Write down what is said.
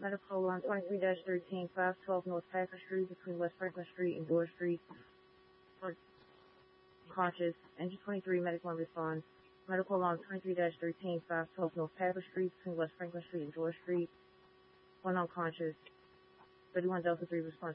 Medical alarm 23-13, 512 North Packer Street between West Franklin Street and Door Street. Conscious. Engine 23, medical alarm response. Medical alarm 23-13, 512 North Packer Street between West Franklin Street and Door Street. One unconscious. 31 Delta 3 response.